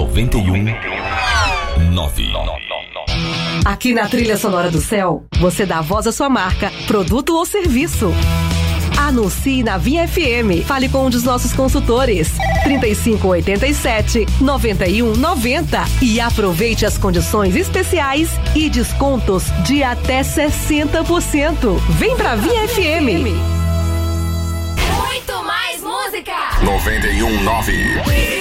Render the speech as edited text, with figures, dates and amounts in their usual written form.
91.9. Aqui na Trilha Sonora do Céu, você dá voz à sua marca, produto ou serviço. Anuncie na Vinha FM. Fale com um dos nossos consultores. 3587-9190. E aproveite as condições especiais e descontos de até 60%. Vem pra Vinha FM. Muito mais música. 91.9.